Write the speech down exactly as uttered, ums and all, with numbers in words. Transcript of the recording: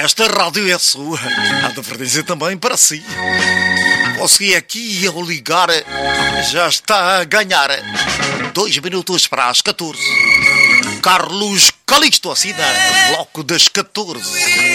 Esta rádio é sua. Há de pertencer também para si. Você aqui ao ligar já está a ganhar. Dois minutos para as catorze. Carlos Calixto assina Bloco das catorze.